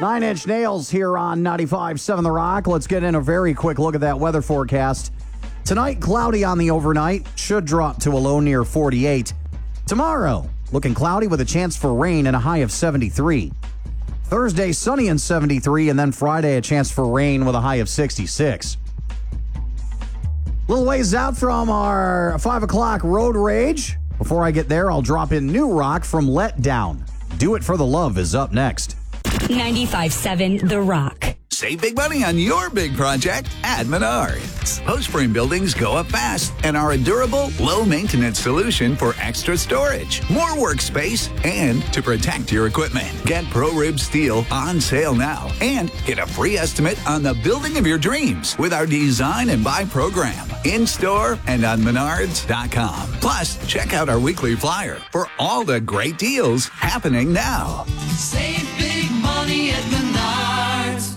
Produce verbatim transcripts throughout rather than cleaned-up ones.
Nine Inch Nails here on ninety-five point seven The Rock. Let's get in a very quick look at that weather forecast. Tonight, cloudy on the overnight. Should drop to a low near forty-eight. Tomorrow, looking cloudy with a chance for rain and a high of seventy-three. Thursday, sunny and seventy-three. And then Friday, a chance for rain with a high of sixty-six. Little ways out from our five o'clock road rage. Before I get there, I'll drop in new rock from Let Down. Do It for the Love is up next. ninety-five point seven The Rock. Save big money on your big project at Menards. Post-frame buildings go up fast and are a durable, low-maintenance solution for extra storage, more workspace, and to protect your equipment. Get ProRib Steel on sale now and get a free estimate on the building of your dreams with our Design and Buy program in-store and on menards dot com. Plus, check out our weekly flyer for all the great deals happening now. Save big money at Menards.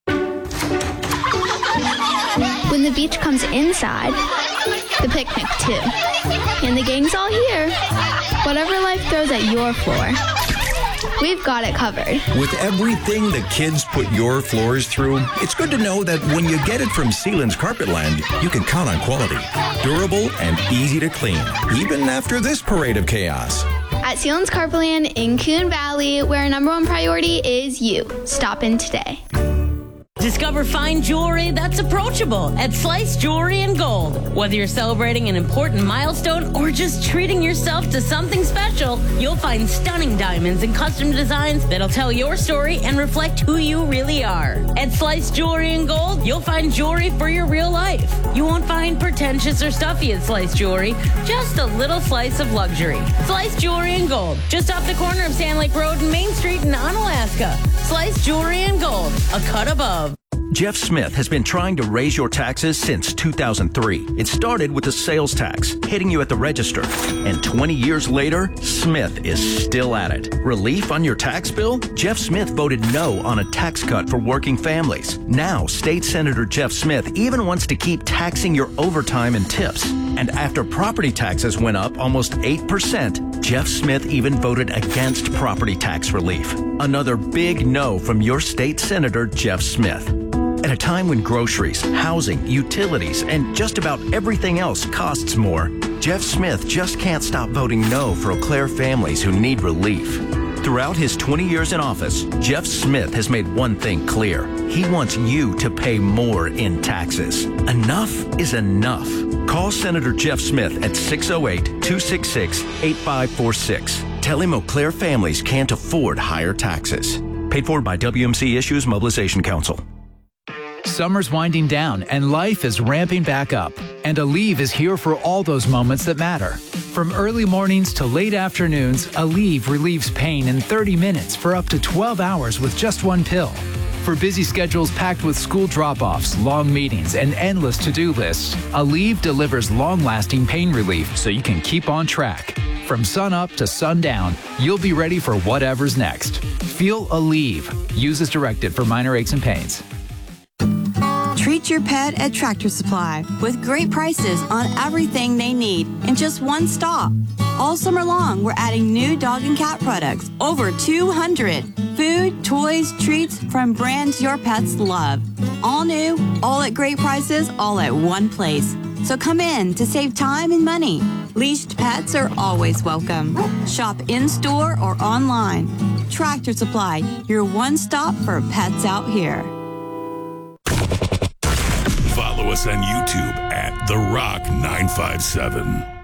When the beach comes inside, the picnic too. And the gang's all here. Whatever life throws at your floor, we've got it covered. With everything the kids put your floors through, it's good to know that when you get it from Sealand's Carpetland, you can count on quality, durable, and easy to clean, even after this parade of chaos. At Sealand's Carpetland in Coon Valley, where our number one priority is you. Stop in today. Discover fine jewelry that's approachable at Slice Jewelry and Gold. Whether you're celebrating an important milestone or just treating yourself to something special, you'll find stunning diamonds and custom designs that'll tell your story and reflect who you really are. At Slice Jewelry and Gold, you'll find jewelry for your real life. You won't find pretentious or stuffy at Slice Jewelry, just a little slice of luxury. Slice Jewelry and Gold, just off the corner of Sand Lake Road and Main Street in Onalaska. Slice Jewelry and Gold, a cut above. Jeff Smith has been trying to raise your taxes since two thousand three. It started with the sales tax, hitting you at the register. And twenty years later, Smith is still at it. Relief on your tax bill? Jeff Smith voted no on a tax cut for working families. Now, State Senator Jeff Smith even wants to keep taxing your overtime and tips. And after property taxes went up almost eight percent, Jeff Smith even voted against property tax relief. Another big no from your state senator, Jeff Smith. At a time when groceries, housing, utilities, and just about everything else costs more, Jeff Smith just can't stop voting no for Eau Claire families who need relief. Throughout his twenty years in office, Jeff Smith has made one thing clear. He wants you to pay more in taxes. Enough is enough. Call Senator Jeff Smith at six oh eight, two six six, eight five four six. Tell him Eau Claire families can't afford higher taxes. Paid for by W M C Issues Mobilization Council. Summer's winding down and life is ramping back up. And Aleve is here for all those moments that matter. From early mornings to late afternoons, Aleve relieves pain in thirty minutes for up to twelve hours with just one pill. For busy schedules packed with school drop-offs, long meetings, and endless to-do lists, Aleve delivers long-lasting pain relief so you can keep on track. From sun up to sundown, you'll be ready for whatever's next. Feel Aleve. Use as directed for minor aches and pains. Treat your pet at Tractor Supply with great prices on everything they need in just one stop. All summer long, we're adding new dog and cat products, over two hundred. Food, toys, treats from brands your pets love. All new, all at great prices, all at one place. So come in to save time and money. Leashed pets are always welcome. Shop in-store or online. Tractor Supply, your one stop for pets out here. Follow us on YouTube at The Rock nine five seven.